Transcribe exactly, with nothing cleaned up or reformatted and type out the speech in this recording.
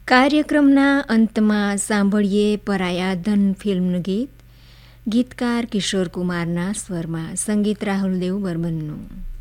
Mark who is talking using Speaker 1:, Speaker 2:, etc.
Speaker 1: કાર્યક્રમના અંતમાં સાંભળીએ પરાયા ધન ફિલ્મનું ગીત. ગીતકાર કિશોર કુમારના સ્વરમાં, સંગીત રાહુલ દેવ બર્મનનું.